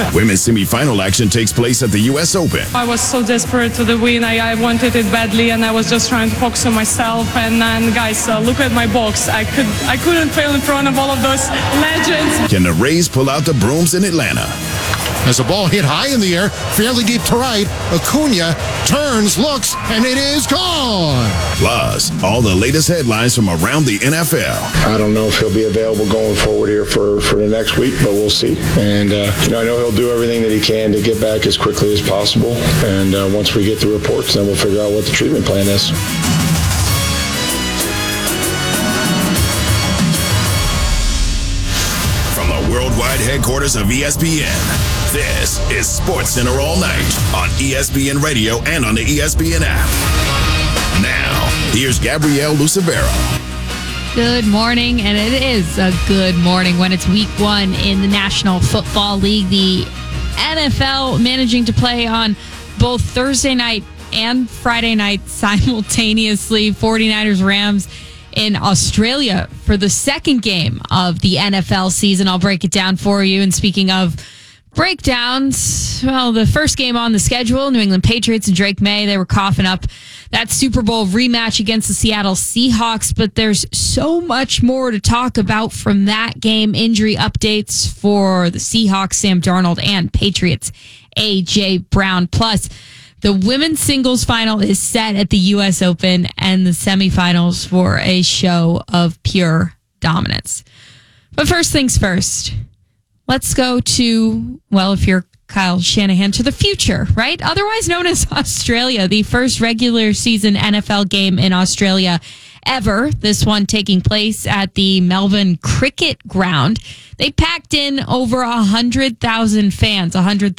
Women's semifinal action takes place at the U.S. Open. I was so desperate to the win. I wanted it badly, and I was just trying to focus on myself. And then, guys, look at my box. I couldn't fail in front of all of those legends. Can the Rays pull out the brooms in Atlanta? As the ball hit high in the air, fairly deep to right, Acuna turns, looks, and it is gone. Plus, all the latest headlines from around the NFL. I don't know if he'll be available going forward here for the next week, but we'll see. And, I know he'll do everything that he can to get back as quickly as possible. And once we get the reports, then we'll figure out what the treatment plan is. From the worldwide headquarters of ESPN, this is SportsCenter All Night on ESPN Radio and on the ESPN app. Now, here's Gabrielle Lucevero. Good morning, and it is a good morning when it's week 1 in the National Football League. The NFL managing to play on both Thursday night and Friday night simultaneously. 49ers Rams in Australia for the second game of the NFL season. I'll break it down for you. And speaking of breakdowns, well, the first game on the schedule, New England Patriots and Drake May, they were coughing up that Super Bowl rematch against the Seattle Seahawks, but there's so much more to talk about from that game. Injury updates for the Seahawks, Sam Darnold, and Patriots, A.J. Brown. Plus, the women's singles final is set at the U.S. Open and the semifinals for a show of pure dominance. But first things first, let's go to, well, if you're Kyle Shanahan, to the future, right? Otherwise known as Australia, the first regular season NFL game in Australia ever. This one taking place at the Melbourne Cricket Ground. They packed in over 100,000 fans,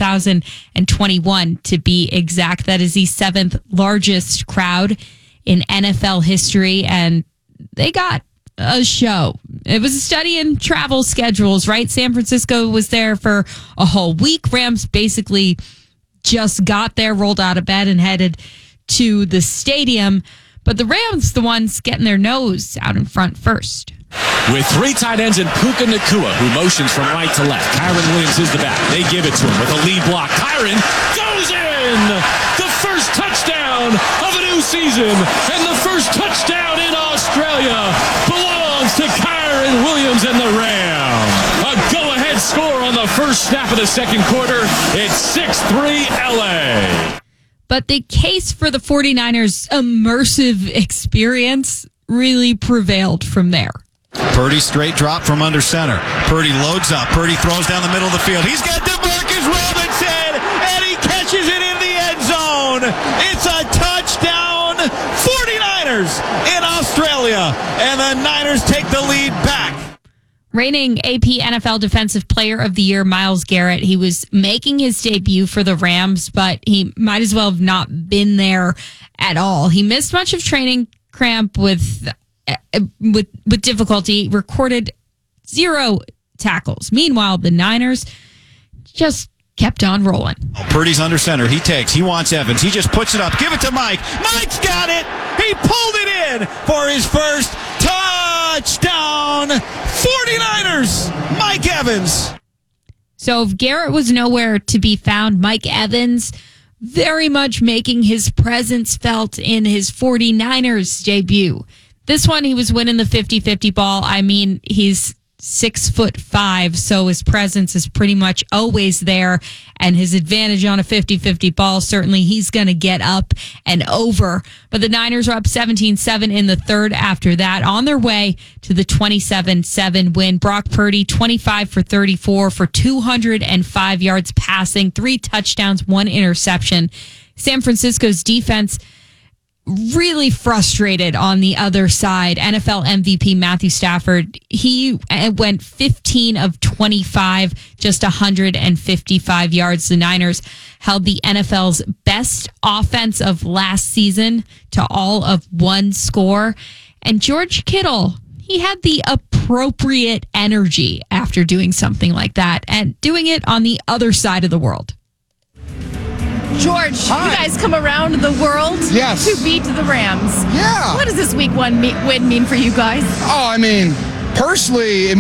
100,021 to be exact. That is the 7th largest crowd in NFL history, and they got a show. It was a study in travel schedules, right? San Francisco was there for a whole week. Rams basically just got there, rolled out of bed, and headed to the stadium. But the Rams, the ones getting their nose out in front first. With 3 tight ends and Puka Nacua, who motions from right to left. Kyren Williams is the back. They give it to him with a lead block. Kyren goes in! The first touchdown of a new season, and the first touchdown in Australia belongs to Kyren Williams and the Rams. A go-ahead score on the first snap of the second quarter. It's 6-3 LA. But the case for the 49ers' immersive experience really prevailed from there. Purdy straight drop from under center. Purdy loads up. Purdy throws down the middle of the field. He's got DeMarcus Robinson, and he catches it in the end zone. It's a touchdown. 49ers in Australia, and the Niners take the lead back. Reigning AP NFL Defensive Player of the Year, Myles Garrett, he was making his debut for the Rams, but he might as well have not been there at all. He missed much of training camp with difficulty, recorded 0 tackles. Meanwhile, the Niners just kept on rolling. Purdy's under center. He wants Evans. He just puts it up. Give it to Mike. Mike's got it. He pulled it in for his first touchdown. 49ers, Mike Evans. So if Garrett was nowhere to be found, Mike Evans very much making his presence felt in his 49ers debut. This one, he was winning the 50-50 ball. I mean, he's 6'5", so his presence is pretty much always there, and his advantage on a 50-50 ball, certainly he's going to get up and over. But the Niners are up 17-7 in the third after that, on their way to the 27-7 win. Brock Purdy, 25 for 34 for 205 yards passing, 3 touchdowns, 1 interception. San Francisco's defense really frustrated on the other side. NFL MVP Matthew Stafford, he went 15 of 25, just 155 yards. The Niners held the NFL's best offense of last season to all of 1 score. And George Kittle, he had the appropriate energy after doing something like that and doing it on the other side of the world. George, Hi. You guys come around the world to beat the Rams. Yeah. What does this week 1 win mean for you guys? Oh, I mean, personally, it